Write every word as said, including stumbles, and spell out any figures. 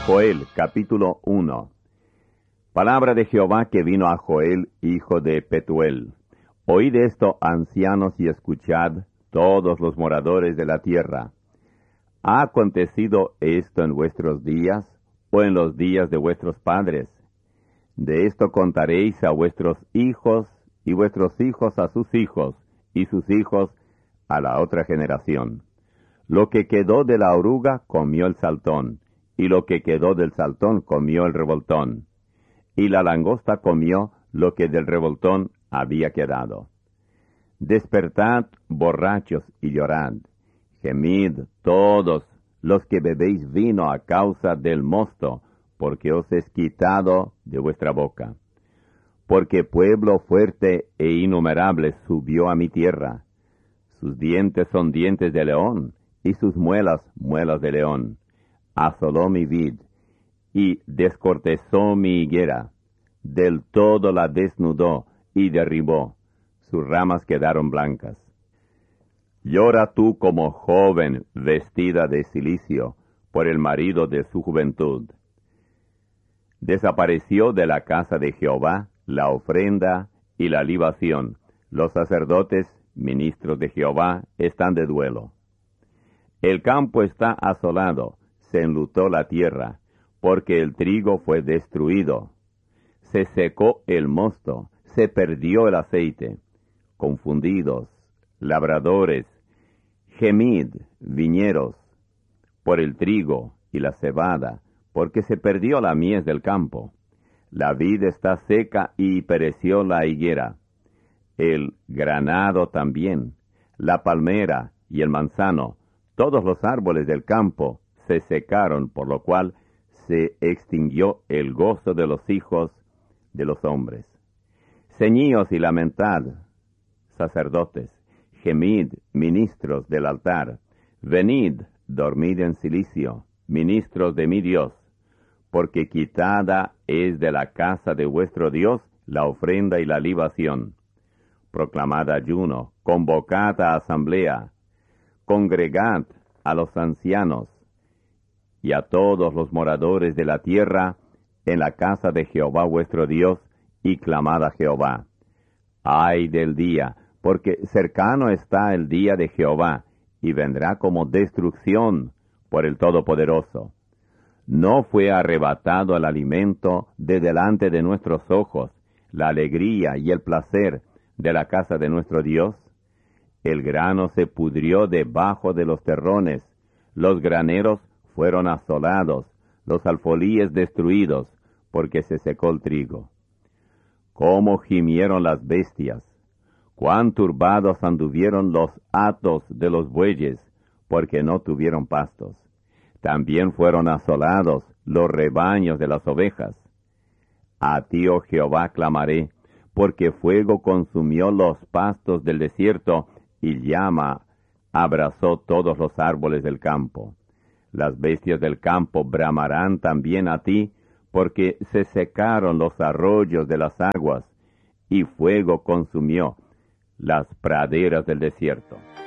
Joel, capítulo uno. Palabra de Jehová que vino a Joel, hijo de Petuel. Oíd esto, ancianos, y escuchad, todos los moradores de la tierra. ¿Ha acontecido esto en vuestros días, o en los días de vuestros padres? De esto contaréis a vuestros hijos, y vuestros hijos a sus hijos, y sus hijos a la otra generación. Lo que quedó de la oruga comió el saltón, y lo que quedó del saltón comió el revoltón, y la langosta comió lo que del revoltón había quedado. Despertad, borrachos, y llorad, gemid todos los que bebéis vino a causa del mosto, porque os es quitado de vuestra boca. Porque pueblo fuerte e innumerable subió a mi tierra. Sus dientes son dientes de león, y sus muelas muelas de león. Asoló mi vid, y descortezó mi higuera. Del todo la desnudó, y derribó. Sus ramas quedaron blancas. Llora tú como joven vestida de cilicio, por el marido de su juventud. Desapareció de la casa de Jehová la ofrenda y la libación. Los sacerdotes, ministros de Jehová, están de duelo. El campo está asolado, se enlutó la tierra, porque el trigo fue destruido. Se secó el mosto, se perdió el aceite. Confundidos, labradores, gemid, viñeros, por el trigo y la cebada, porque se perdió la mies del campo. La vid está seca y pereció la higuera. El granado también, la palmera y el manzano, todos los árboles del campo se secaron, por lo cual se extinguió el gozo de los hijos de los hombres. Ceñíos y lamentad, sacerdotes, gemid, ministros del altar, venid, dormid en cilicio, ministros de mi Dios, porque quitada es de la casa de vuestro Dios la ofrenda y la libación. Proclamad ayuno, convocad a asamblea, congregad a los ancianos y a todos los moradores de la tierra en la casa de Jehová vuestro Dios, y clamad a Jehová. Ay del día, porque cercano está el día de Jehová, y vendrá como destrucción por el Todopoderoso. No fue arrebatado el alimento de delante de nuestros ojos, la alegría y el placer de la casa de nuestro Dios. El grano se pudrió debajo de los terrones, los graneros fueron asolados, los alfolíes destruidos, porque se secó el trigo. Cómo gimieron las bestias, cuán turbados anduvieron los hatos de los bueyes, porque no tuvieron pastos. También fueron asolados los rebaños de las ovejas. A ti, oh Jehová, clamaré, porque fuego consumió los pastos del desierto, y llama abrazó todos los árboles del campo. Las bestias del campo bramarán también a ti, porque se secaron los arroyos de las aguas, y fuego consumió las praderas del desierto.